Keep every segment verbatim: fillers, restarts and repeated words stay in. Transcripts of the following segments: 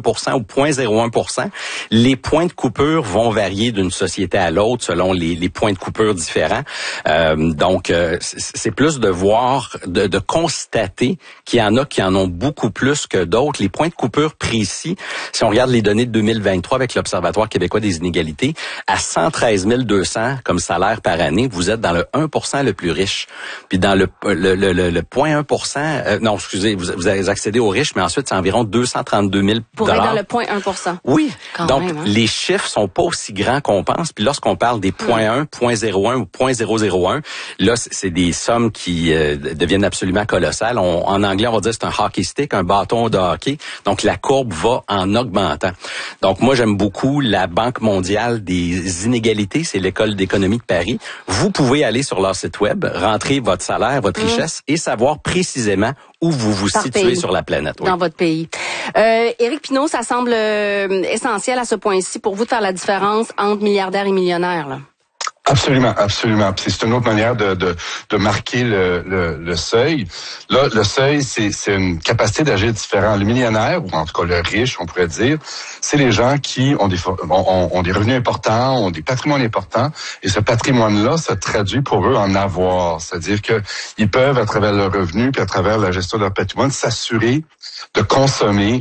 pour cent ou zéro virgule zéro un pour cent. Les points de coupure vont varier d'une société à l'autre selon les, les points de coupure différents. Euh, donc, euh, c'est plus de voir, de, de constater qu'il y en a qui en ont beaucoup plus que d'autres. Les points de coupure précis, si on regarde les données de deux mille vingt-trois avec l'Observatoire québécois des inégalités, à cent treize mille deux cents comme salaire par année, vous êtes dans le un pour cent le plus riche. Puis dans le le le, le, le zéro virgule un pour cent, euh, non, excusez, vous, vous avez accédé aux riches, mais ensuite c'est environ deux cent trente-deux mille dollars. Pour être dans le zéro virgule un pour cent. Oui. Quand donc même, hein? Les chiffres sont pas aussi grands qu'on pense. Puis lorsqu'on parle des zéro virgule un, zéro virgule zéro un ou zéro virgule zéro zéro un, là c'est des sommes qui euh, deviennent absolument colossales. On, en anglais, on va dire c'est un hockey stick, un bâton de hockey. Donc la courbe va en augmentant. Donc moi j'aime beaucoup la Banque mondiale des inégalités, c'est l'école d'économie de Paris. Vous pouvez aller sur leur site web, rentrer votre salaire, votre mmh. richesse et savoir précisément où vous vous Par situez pays, sur la planète. Oui. Dans votre pays. Euh, Éric Pinault, ça semble euh, essentiel à ce point-ci pour vous de faire la différence entre milliardaires et millionnaires, là. Absolument, absolument. C'est une autre manière de de, de marquer le, le, le seuil. Là, le seuil, c'est c'est une capacité d'agir différent. Le millionnaire, ou en tout cas le riche, on pourrait dire, c'est les gens qui ont des ont, ont des revenus importants, ont des patrimoines importants, et ce patrimoine-là se traduit pour eux en avoir. C'est-à-dire que ils peuvent, à travers leurs revenus, puis à travers la gestion de leur patrimoine, s'assurer de consommer,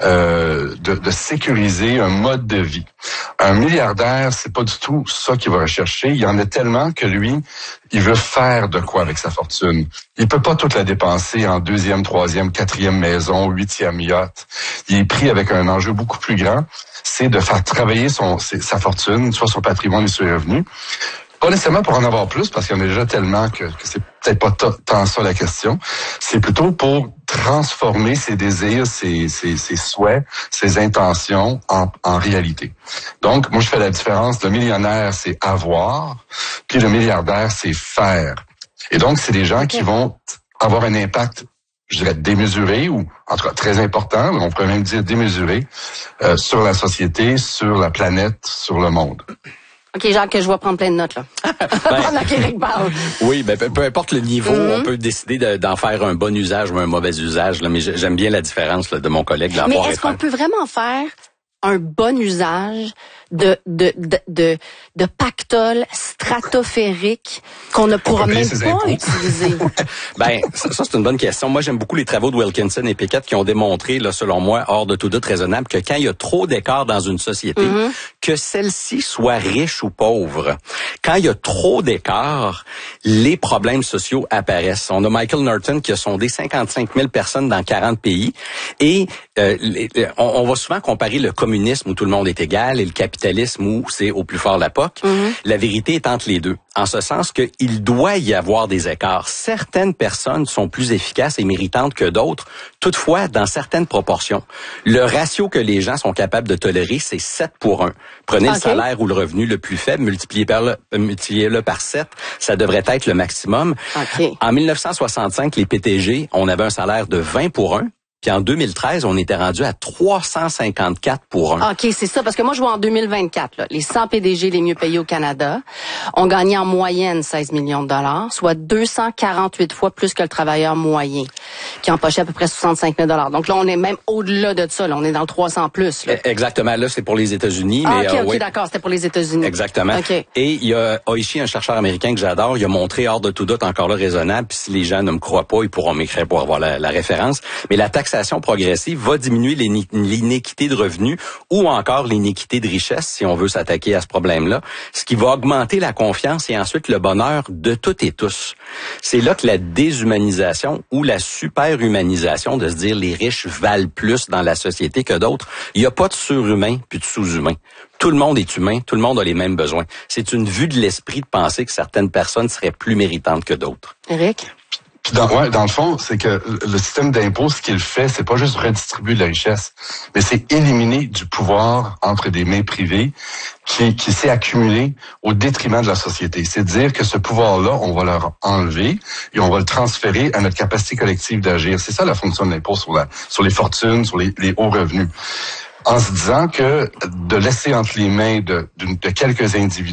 euh, de, de sécuriser un mode de vie. Un milliardaire, c'est pas du tout ça qu'il va rechercher. Il y en a tellement que lui, il veut faire de quoi avec sa fortune. Il peut pas toute la dépenser en deuxième, troisième, quatrième maison, huitième yacht. Il est pris avec un enjeu beaucoup plus grand. C'est de faire travailler son, sa fortune, soit son patrimoine et ses revenus. Pas nécessairement pour en avoir plus, parce qu'il y en a déjà tellement que, que c'est peut-être pas t- tant ça la question. C'est plutôt pour transformer ses désirs, ses, ses, ses souhaits, ses intentions en, en réalité. Donc, moi, je fais la différence. Le millionnaire, c'est avoir, puis le milliardaire, c'est faire. Et donc, c'est des gens okay. qui vont avoir un impact, je dirais, démesuré, ou en tout cas très important, on pourrait même dire démesuré, euh, sur la société, sur la planète, sur le monde. OK, Jacques, je vais prendre plein de notes, là. Pendant qu'Éric parle. Oui, ben, peu importe le niveau, mm-hmm. on peut décider de, d'en faire un bon usage ou un mauvais usage, là, mais j'aime bien la différence là, de mon collègue. Mais est-ce qu'on peut vraiment faire un bon usage de de de de, de pactole stratosphérique qu'on ne pourra même pas utiliser? Ben, ça, ça c'est une bonne question. Moi, j'aime beaucoup les travaux de Wilkinson et Pickett qui ont démontré, là, selon moi, hors de tout doute raisonnable, que quand il y a trop d'écart dans une société, mm-hmm. que celle-ci soit riche ou pauvre, quand il y a trop d'écart, les problèmes sociaux apparaissent. On a Michael Norton qui a sondé cinquante-cinq mille personnes dans quarante pays et euh, les, on, on va souvent comparer le communisme où tout le monde est égal et le capitalisme où c'est au plus fort la P O C. Mm-hmm. La vérité est entre les deux, en ce sens qu'il doit y avoir des écarts. Certaines personnes sont plus efficaces et méritantes que d'autres, toutefois, dans certaines proportions. Le ratio que les gens sont capables de tolérer, c'est sept pour un. Prenez okay. le salaire ou le revenu le plus faible, multipliez par le, multipliez-le par sept, ça devrait être le maximum. Okay. En dix-neuf cent soixante-cinq, les P T G, on avait un salaire de vingt pour un. Puis en deux mille treize, on était rendu à trois cent cinquante-quatre pour un. OK, c'est ça. Parce que moi, je vois en deux mille vingt-quatre, là, les cent P D G les mieux payés au Canada ont gagné en moyenne seize millions de dollars, soit deux cent quarante-huit fois plus que le travailleur moyen, qui empochait à peu près soixante-cinq mille dollars. Donc là, on est même au-delà de ça. Là, on est dans le trois cents plus. Là. Exactement. Là, c'est pour les États-Unis. Ah, mais, OK, euh, OK, ouais. d'accord. C'était pour les États-Unis. Exactement. Okay. Et il y a Oishi, un chercheur américain que j'adore, il a montré hors de tout doute, encore là raisonnable, puis si les gens ne me croient pas, ils pourront m'écrire pour avoir la, la référence. Mais la taxation progressive va diminuer l'inéquité de revenus ou encore l'inéquité de richesse, si on veut s'attaquer à ce problème-là, ce qui va augmenter la confiance et ensuite le bonheur de toutes et tous. C'est là que la déshumanisation ou la superhumanisation, de se dire les riches valent plus dans la société que d'autres, il n'y a pas de surhumain puis de sous-humain. Tout le monde est humain, tout le monde a les mêmes besoins. C'est une vue de l'esprit de penser que certaines personnes seraient plus méritantes que d'autres. Éric? Puis dans, ouais, dans le fond, c'est que le système d'impôt, ce qu'il fait, c'est pas juste redistribuer de la richesse, mais c'est éliminer du pouvoir entre des mains privées qui, qui s'est accumulé au détriment de la société. C'est dire que ce pouvoir-là, on va leur enlever et on va le transférer à notre capacité collective d'agir. C'est ça la fonction de l'impôt sur la, sur les fortunes, sur les, les hauts revenus. En se disant que de laisser entre les mains de, de, de quelques individus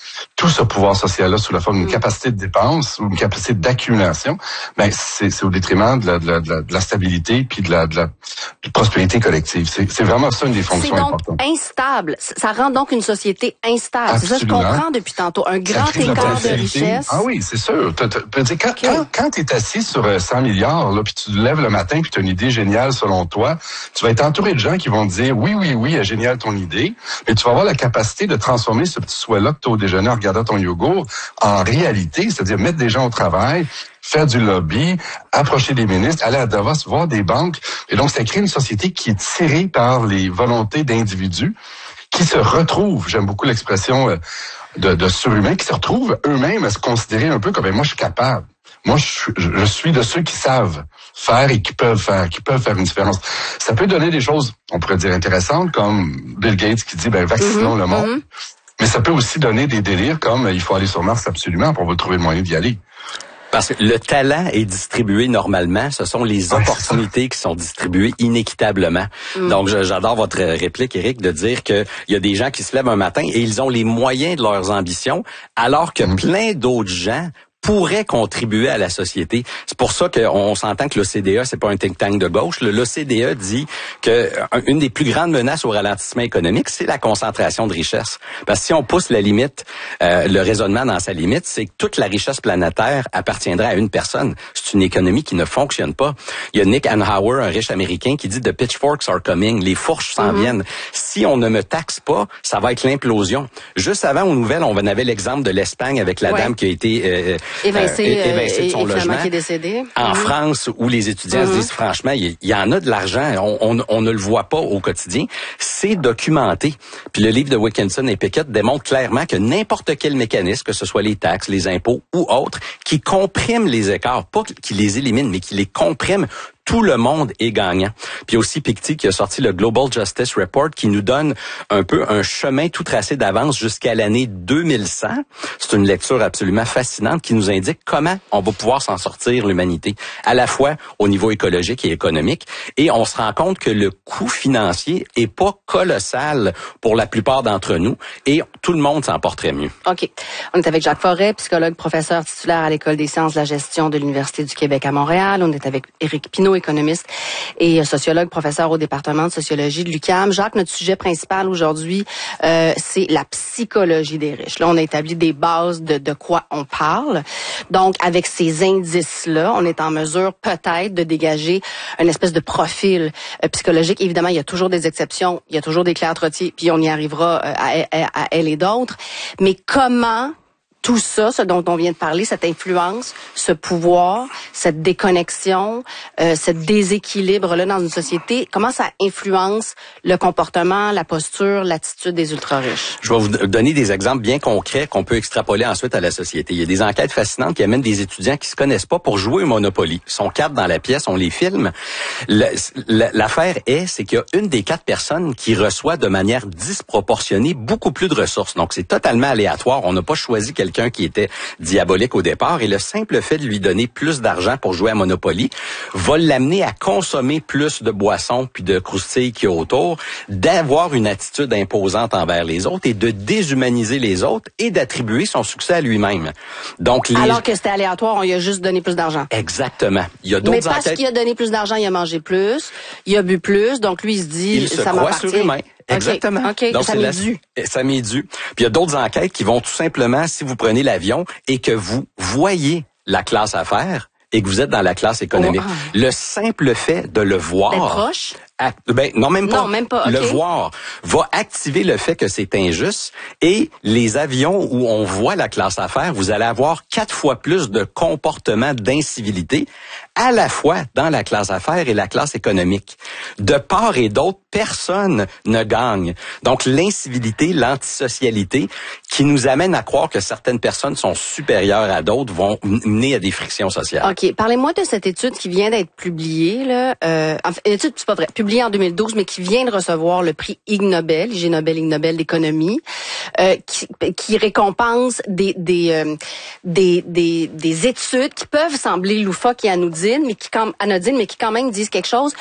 tout ce pouvoir social-là sous la forme d'une capacité de dépense ou une capacité d'accumulation, ben c'est, c'est au détriment de la, de la, de la, de la stabilité puis de la, de la, de la prospérité collective. C'est, c'est vraiment ça une des fonctions importantes. C'est donc instable. Ça rend donc une société instable. Absolument. C'est ça que je comprends depuis tantôt. Un grand écart de richesse. Ah oui, c'est sûr. T'as, t'as, quand okay. quand, quand tu es assis sur cent milliards, là, puis tu te lèves le matin puis tu as une idée géniale selon toi, tu vas être entouré de gens qui vont te dire oui, oui, oui, est génial ton idée, mais tu vas avoir la capacité de transformer ce petit souhait-là que tu as au déjeuner en regardant ton yogourt en réalité, c'est-à-dire mettre des gens au travail, faire du lobby, approcher des ministres, aller à Davos, voir des banques. Et donc, ça crée une société qui est tirée par les volontés d'individus qui se retrouvent, j'aime beaucoup l'expression de, de surhumains, qui se retrouvent eux-mêmes à se considérer un peu comme ben, « moi, je suis capable ». Moi, je, je suis de ceux qui savent faire et qui peuvent faire, qui peuvent faire une différence. Ça peut donner des choses, on pourrait dire intéressantes, comme Bill Gates qui dit, ben, vaccinons mm-hmm, le monde. Mm-hmm. Mais ça peut aussi donner des délires comme, il faut aller sur Mars absolument, pour on va trouver le moyen d'y aller. Parce que le talent est distribué normalement, ce sont les opportunités qui sont distribuées inéquitablement. Mm. Donc, je, j'adore votre réplique, Éric, de dire que il y a des gens qui se lèvent un matin et ils ont les moyens de leurs ambitions, alors que mm. plein d'autres gens pourrait contribuer à la société. C'est pour ça qu'on s'entend que l'O C D E, c'est pas un think tank de gauche. L'O C D E dit que une des plus grandes menaces au ralentissement économique, c'est la concentration de richesse. Parce que si on pousse la limite, euh, le raisonnement dans sa limite, c'est que toute la richesse planétaire appartiendrait à une personne. C'est une économie qui ne fonctionne pas. Il y a Nick Hanauer, un riche américain, qui dit « The pitchforks are coming ». Les fourches s'en mm-hmm. viennent. Si on ne me taxe pas, ça va être l'implosion. Juste avant, aux nouvelles, on avait l'exemple de l'Espagne avec la ouais. dame qui a été... Euh, Évincé, euh, évincé de son logement. Qui est décédé. En mmh. France, où les étudiants mmh. se disent franchement, il y, y en a de l'argent, on, on, on ne le voit pas au quotidien. C'est documenté. Puis le livre de Wilkinson et Pickett démontre clairement que n'importe quel mécanisme, que ce soit les taxes, les impôts ou autres, qui compriment les écarts, pas qui les éliminent, mais qui les compriment, tout le monde est gagnant. Puis aussi Piketty qui a sorti le Global Justice Report qui nous donne un peu un chemin tout tracé d'avance jusqu'à l'année deux mille cent. C'est une lecture absolument fascinante qui nous indique comment on va pouvoir s'en sortir, l'humanité, à la fois au niveau écologique et économique. Et on se rend compte que le coût financier est pas colossal pour la plupart d'entre nous et tout le monde s'en porterait mieux. OK. On est avec Jacques Forêt, psychologue, professeur titulaire à l'École des sciences de la gestion de l'Université du Québec à Montréal. On est avec Éric Pinault, économiste et sociologue, professeur au département de sociologie de l'U Q A M. Jacques, notre sujet principal aujourd'hui, euh, c'est la psychologie des riches. Là, on a établi des bases de, de quoi on parle. Donc, avec ces indices-là, on est en mesure peut-être de dégager une espèce de profil euh, psychologique. Évidemment, il y a toujours des exceptions, il y a toujours des Claire Trottier, puis on y arrivera euh, à, à, à elle et d'autres. Mais comment tout ça, ce dont on vient de parler, cette influence, ce pouvoir, cette déconnexion, euh, ce déséquilibre-là dans une société, comment ça influence le comportement, la posture, l'attitude des ultra-riches? Je vais vous donner des exemples bien concrets qu'on peut extrapoler ensuite à la société. Il y a des enquêtes fascinantes qui amènent des étudiants qui se connaissent pas pour jouer au Monopoly. Ils sont quatre dans la pièce, on les filme. L'affaire est, c'est qu'il y a une des quatre personnes qui reçoit de manière disproportionnée beaucoup plus de ressources. Donc, c'est totalement aléatoire. On n'a pas choisi quelqu'un quelqu'un qui était diabolique au départ et le simple fait de lui donner plus d'argent pour jouer à Monopoly va l'amener à consommer plus de boissons puis de croustilles qu'il y a autour, d'avoir une attitude imposante envers les autres et de déshumaniser les autres et d'attribuer son succès à lui-même. Donc les... Alors que c'était aléatoire, on lui a juste donné plus d'argent. Exactement. Il y a d'autres Mais parce enquêtes... qu'il a donné plus d'argent, il a mangé plus, il a bu plus, donc lui il se dit il se ça croit m'appartient. Sur humain. Exactement. OK, okay. Donc, ça m'est dû. Ça m'est dû. Puis il y a d'autres enquêtes qui vont tout simplement, si vous prenez l'avion et que vous voyez la classe affaires et que vous êtes dans la classe économique, oh, ah. le simple fait de le voir... D'être proche? Act, ben, non, même pas. Non, même pas. Okay. Le voir va activer le fait que c'est injuste et les avions où on voit la classe affaires, vous allez avoir quatre fois plus de comportements d'incivilité à la fois dans la classe affaires et la classe économique. De part et d'autre, personne ne gagne. Donc, l'incivilité, l'antisocialité qui nous amène à croire que certaines personnes sont supérieures à d'autres vont mener à des frictions sociales. OK. Parlez-moi de cette étude qui vient d'être publiée, là. Euh, en fait, étude, c'est pas vrai. Publiée en deux mille douze, mais qui vient de recevoir le prix Ig Nobel, Ig Nobel, Ig Nobel d'économie. euh, qui, qui récompense des des, euh, des des des études qui peuvent sembler loufoques et anodines, mais qui quand anodines, mais qui quand même disent quelque chose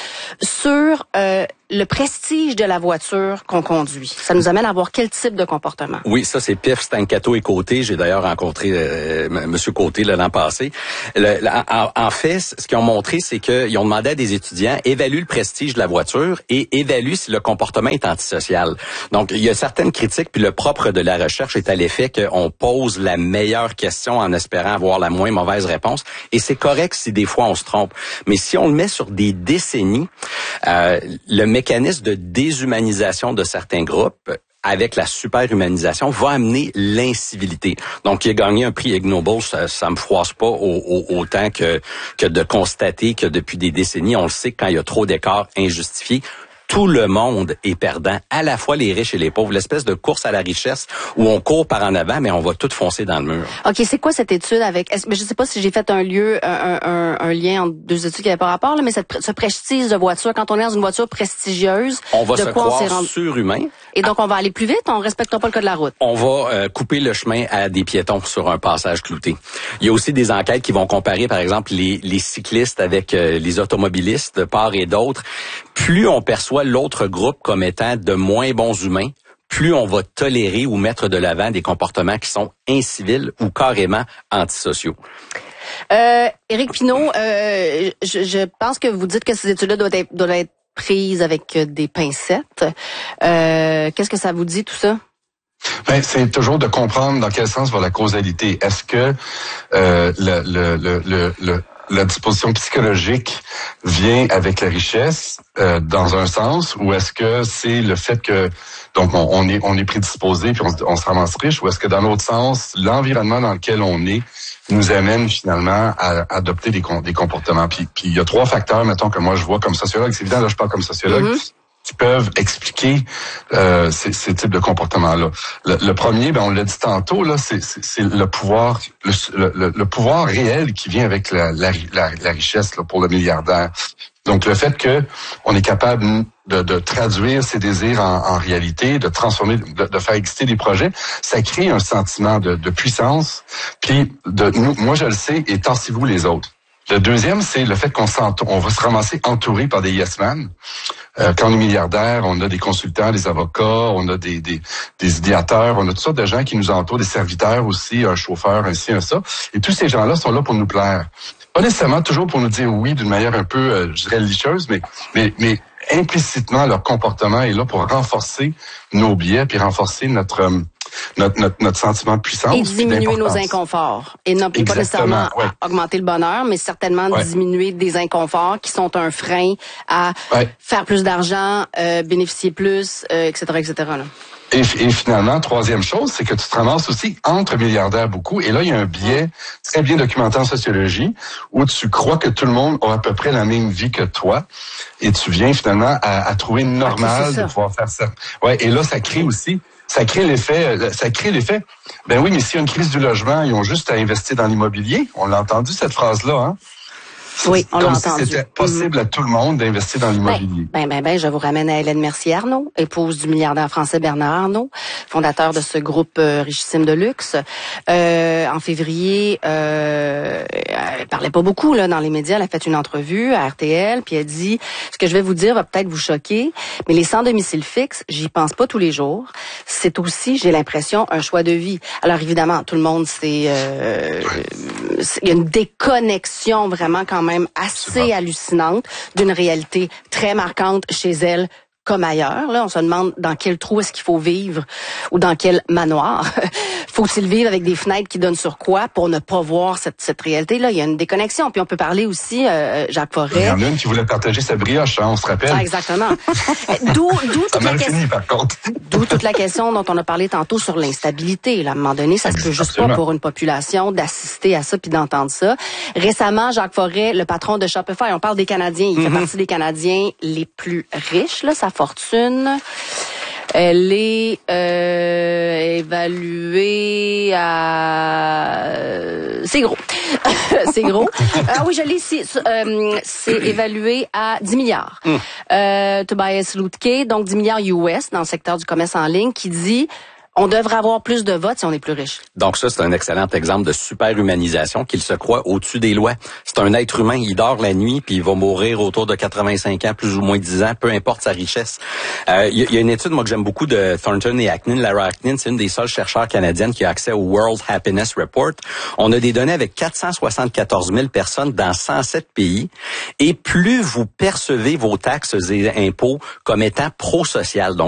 sur euh, le prestige de la voiture qu'on conduit. Ça nous amène à voir quel type de comportement. Oui, ça c'est P I F, Stancato et Côté. J'ai d'ailleurs rencontré euh, Monsieur Côté l'an passé. Le, en, en fait, ce qu'ils ont montré, c'est qu'ils ont demandé à des étudiants évaluer le prestige de la voiture et évaluer si le comportement est antisocial. Donc, il y a certaines critiques, puis le propre de la recherche est à l'effet qu'on pose la meilleure question en espérant avoir la moins mauvaise réponse. Et c'est correct si des fois on se trompe. Mais si on le met sur des décennies, euh, le mécanisme de déshumanisation de certains groupes avec la superhumanisation va amener l'incivilité. Donc, il a gagné un prix Ig Nobel, ça, ça me froisse pas au, au, autant que, que de constater que depuis des décennies, on le sait que quand il y a trop d'écarts injustifiés, tout le monde est perdant, à la fois les riches et les pauvres. L'espèce de course à la richesse où on court par en avant, mais on va tout foncer dans le mur. OK, c'est quoi cette étude avec... Est-ce, mais je sais pas si j'ai fait un lieu, un, un, un lien entre deux études qui n'avaient pas rapport, là, mais cette, ce prestige de voiture, quand on est dans une voiture prestigieuse, on va de se quoi croire on s'est rendu... surhumain. Et donc, on va aller plus vite, on respectera pas le code de la route. On va euh, couper le chemin à des piétons sur un passage clouté. Il y a aussi des enquêtes qui vont comparer, par exemple, les, les cyclistes avec euh, les automobilistes de part et d'autre. Plus on perçoit l'autre groupe comme étant de moins bons humains, plus on va tolérer ou mettre de l'avant des comportements qui sont incivils ou carrément antisociaux. Euh, Éric Pinault, euh, je, je pense que vous dites que ces études-là doivent être, doivent être prises avec des pincettes. Euh, qu'est-ce que ça vous dit, tout ça? Ben, c'est toujours de comprendre dans quel sens va la causalité. Est-ce que euh, le, le, le, le, le la disposition psychologique vient avec la richesse euh, dans un sens, ou est-ce que c'est le fait que donc on, on est on est prédisposé puis on, on se ramasse riche, ou est-ce que dans l'autre sens, l'environnement dans lequel on est nous amène finalement à adopter des, des comportements. Puis, puis il y a trois facteurs, mettons, que moi je vois comme sociologue. C'est évident, là je parle comme sociologue. Mm-hmm. Qui peuvent expliquer euh, ces, ces types de comportements-là. Le, le premier, ben on l'a dit tantôt, là, c'est, c'est, c'est le pouvoir, le, le, le pouvoir réel qui vient avec la, la, la, la richesse là, pour le milliardaire. Donc le fait que on est capable de, de traduire ses désirs en, en réalité, de transformer, de, de faire exister des projets, ça crée un sentiment de, de puissance. Puis de nous, moi je le sais, et tassez-vous les autres. Le deuxième, c'est le fait qu'on on va se ramasser entouré par des yes men. Euh, quand on est milliardaire, on a des consultants, des avocats, on a des, des, des idéateurs, on a toutes sortes de gens qui nous entourent, des serviteurs aussi, un chauffeur, un ci, un ça. Et tous ces gens-là sont là pour nous plaire. Pas nécessairement toujours pour nous dire oui d'une manière un peu, euh, je dirais, licheuse, mais, mais, mais implicitement, leur comportement est là pour renforcer nos biais puis renforcer notre... Euh, Notre, notre, notre sentiment de puissance. Et diminuer nos inconforts. Et non pas nécessairement ouais. augmenter le bonheur, mais certainement ouais. diminuer des inconforts qui sont un frein à ouais. faire plus d'argent, euh, bénéficier plus, euh, et cetera, et cetera. Là. Et, et finalement, troisième chose, c'est que tu te ramasses aussi entre milliardaires beaucoup. Et là, il y a un biais très bien documenté en sociologie où tu crois que tout le monde a à peu près la même vie que toi. Et tu viens finalement à, à trouver normal okay, de pouvoir faire ça. Ouais. Et là, ça crée aussi... Ça crée l'effet, ça crée l'effet. Ben oui, mais s'il y a une crise du logement, ils ont juste à investir dans l'immobilier. On l'a entendu, cette phrase-là, hein? Oui, on l'a Comme entendu. Si c'était possible à tout le monde d'investir dans l'immobilier. Ben, ben, ben, ben, je vous ramène à Hélène Mercier-Arnault, épouse du milliardaire français Bernard Arnault, fondateur de ce groupe euh, richissime de luxe. Euh, en février, euh, elle parlait pas beaucoup là dans les médias. Elle a fait une entrevue à R T L, puis elle dit ce que je vais vous dire va peut-être vous choquer, mais les sans domicile fixe, j'y pense pas tous les jours. C'est aussi, j'ai l'impression, un choix de vie. Alors évidemment, tout le monde, c'est, euh, il y a une déconnexion vraiment quand même assez hallucinante d'une réalité très marquante chez elle comme ailleurs. Là, on se demande dans quel trou est-ce qu'il faut vivre ou dans quel manoir. Faut-il vivre avec des fenêtres qui donnent sur quoi pour ne pas voir cette, cette réalité-là? Il y a une déconnexion. Puis on peut parler aussi, euh, Jacques Forêt. Il y en a une qui voulait partager sa brioche, hein, on se rappelle. Ah, exactement. D'où, d'où toute la question. Par contre. D'où toute la question dont on a parlé tantôt sur l'instabilité. Là, à un moment donné, ça se peut juste pas pour une population d'assister à ça puis d'entendre ça. Récemment, Jacques Forêt, le patron de Shopify, on parle des Canadiens. Il mm-hmm. fait partie des Canadiens les plus riches, là, sa fortune. Elle est euh, évaluée à... C'est gros. C'est gros. Ah oui, je l'ai ici. Euh, c'est évalué à dix milliards. Mm. Euh, Tobias Lutke, donc dix milliards U S dans le secteur du commerce en ligne, qui dit... On devrait avoir plus de votes si on est plus riche. Donc ça, c'est un excellent exemple de super-humanisation qu'il se croit au-dessus des lois. C'est un être humain, il dort la nuit, puis il va mourir autour de quatre-vingt-cinq ans, plus ou moins dix ans, peu importe sa richesse. Euh, il y, y a une étude, moi, que j'aime beaucoup de Thornton et Acnin. Lara Acnin, c'est une des seules chercheurs canadiennes qui a accès au World Happiness Report. On a des données avec quatre cent soixante-quatorze mille personnes dans cent sept pays. Et plus vous percevez vos taxes et impôts comme étant pro-social, donc